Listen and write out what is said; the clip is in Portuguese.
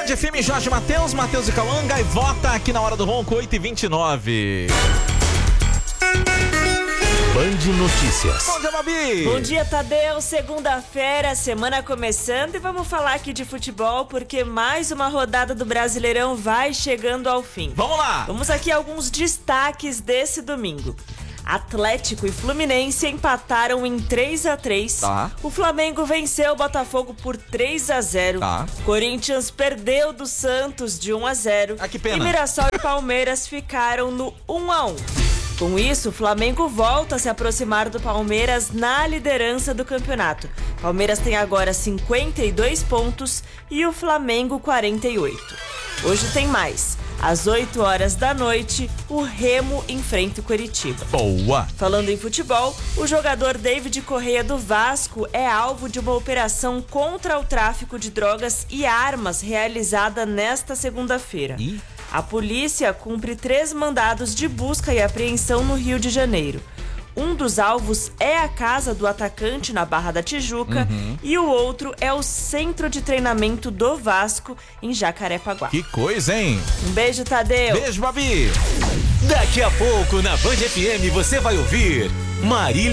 Band FM, Jorge Matheus e Cauã, Gaivota aqui na Hora do Ronco, 8h29. Band Notícias. Bom dia, Babi! Bom dia, Tadeu. Segunda-feira, semana começando e vamos falar aqui de futebol porque mais uma rodada do Brasileirão vai chegando ao fim. Vamos lá! Vamos aqui a alguns destaques desse domingo. Atlético e Fluminense empataram em 3-3. Tá. O Flamengo venceu o Botafogo por 3-0. Tá. Corinthians perdeu do Santos de 1-0. Ah, que pena. E Mirassol e Palmeiras ficaram no 1-1. Com isso, o Flamengo volta a se aproximar do Palmeiras na liderança do campeonato. Palmeiras tem agora 52 pontos e o Flamengo 48. Hoje tem mais. Às 8 horas da noite, o Remo enfrenta o Coritiba. Boa! Falando em futebol, o jogador David Correia do Vasco é alvo de uma operação contra o tráfico de drogas e armas realizada nesta segunda-feira. A polícia cumpre 3 mandados de busca e apreensão no Rio de Janeiro. Um dos alvos é a casa do atacante na Barra da Tijuca e o outro é o centro de treinamento do Vasco em Jacarepaguá. Que coisa, hein? Um beijo, Tadeu. Beijo, Babi! Daqui a pouco na Band FM você vai ouvir Marília